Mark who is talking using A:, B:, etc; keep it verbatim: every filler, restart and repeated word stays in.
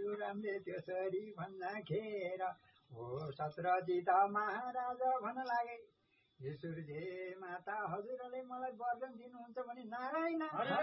A: परशुरामले त्यसरी भन्दाखेरि हो सत्रजित महाराजा भन्न लागे ईश्वरजी माता हजुरले मलाई वरदान दिनुहुन्छ भने नारायण